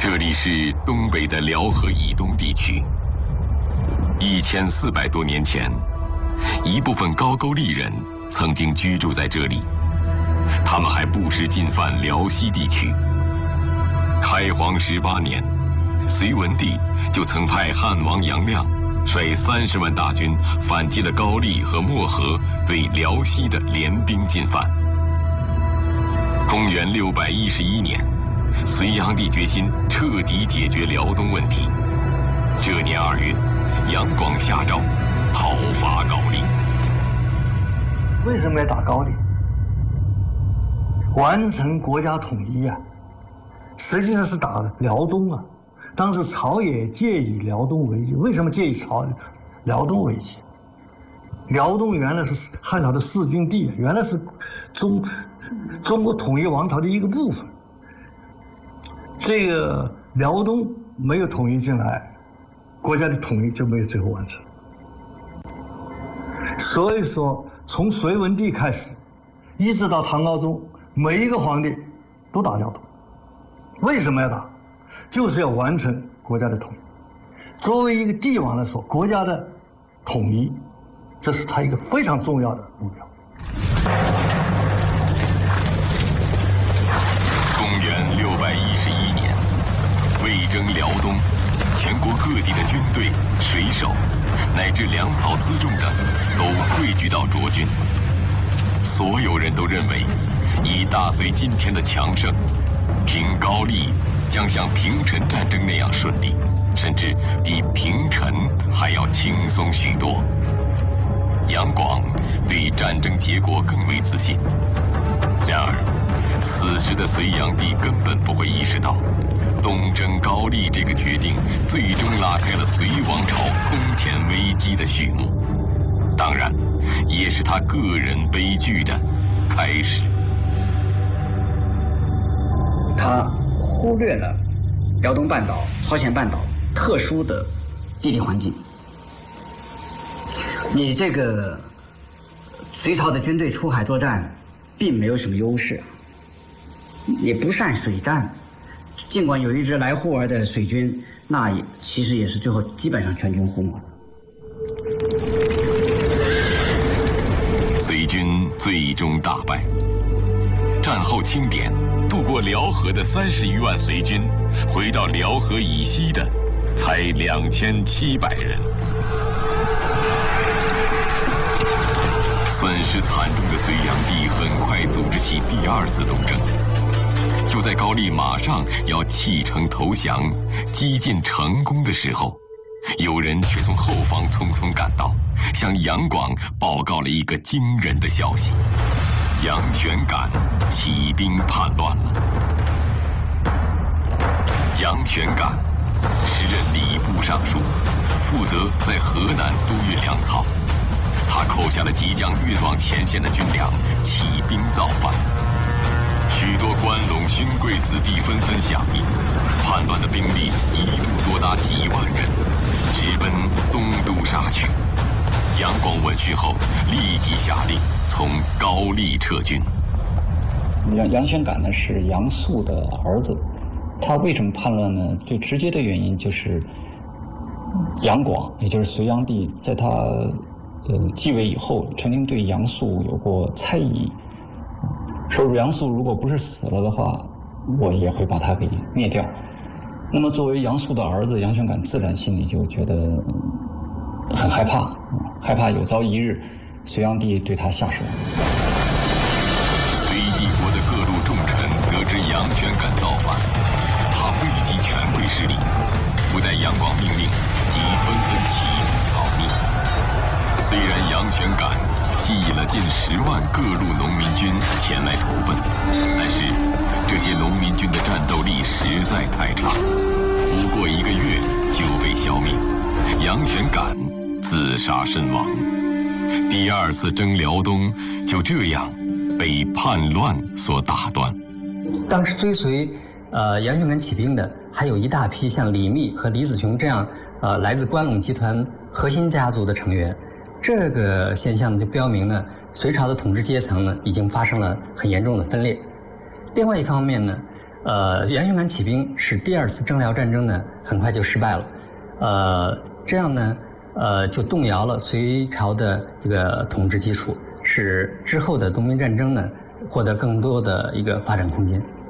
这里是东北的辽河以东地区。1400多年前，一部分高句丽人曾经居住在这里，他们还不时进犯辽西地区。开皇18年，隋文帝就曾派汉王杨亮率30万大军反击了高丽和漠河对辽西的联兵进犯。公元611年，隋炀帝决心彻底解决辽东问题。这年2月，杨广下诏讨伐高丽。 为什么要打高丽？完成国家统一啊！实际上是打辽东啊。当时朝野借以辽东为界。为什么借以辽东为界？辽东原来是汉朝的弑君地，原来是中国统一王朝的一个部分。这个辽东没有统一进来，国家的统一就没有最后完成。所以说，从隋文帝开始，一直到唐高宗，每一个皇帝都打辽东。为什么要打？就是要完成国家的统一。作为一个帝王来说，国家的统一，这是他一个非常重要的目标。 公元611年，魏征辽东，全国各地的军队、水手乃至粮草辎重等都汇聚到涿郡。所有人都认为，以大隋今天的强盛，平高丽将像平陈战争那样顺利，甚至比平陈还要轻松许多。杨广对战争结果更为自信。然而，此时的隋炀帝根本不会意识到，东征高丽这个决定最终拉开了隋王朝空前危机的序幕，当然，也是他个人悲剧的开始。 他忽略了辽东半岛、朝鲜半岛特殊的地理环境。你这个隋朝的军队出海作战，并没有什么优势，也不善水战。尽管有一支来护儿的水军，那其实也是最后基本上全军覆没。 隋军最终大败。战后清点，渡过辽河的30余万隋军，回到辽河以西的才2700人。损失惨重的隋炀帝很快组织起第2次东征。就在高丽马上要弃城投降、激进成功的时候，有人却从后方匆匆赶到，向杨广报告了一个惊人的消息：杨玄感起兵叛乱了。杨玄感时任礼部尚书，负责在河南督运粮草。他扣下了即将运往前线的军粮，起兵造反。许多关陇勋贵子弟纷纷响应，叛乱的兵力一度多达几万人，直奔东都杀去。杨广闻讯后，立即下令从高丽撤军。 杨玄感呢是杨素的儿子，他为什么叛乱呢？最直接的原因就是杨广，也就是隋炀帝，在他继位以后，曾经对杨素有过猜疑，说杨素如果不是死了的话，我也会把他给灭掉。那么作为杨素的儿子，杨玄感自然心里就觉得很害怕，害怕有朝一日隋炀帝对他下手。 隋帝国的各路重臣得知杨玄感造反，怕危及权贵势力，不待杨广命令，即纷纷起兵逃命。虽然杨玄感吸引了近10万各路农民军前来投奔，但是这些农民军的战斗力实在太差，不过1个月就被消灭。杨玄感自杀身亡。第2次征辽东就这样被叛乱所打断。 当时追随杨玄感起兵的还有一大批像李密和李子雄这样来自关陇集团核心家族的成员。这个现象就标明呢，隋朝的统治阶层呢已经发生了很严重的分裂。另外一方面呢， 杨雄感起兵使第2次征辽战争呢很快就失败了，这样呢就动摇了隋朝的一个统治基础，使之后的东明战争呢获得更多的一个发展空间。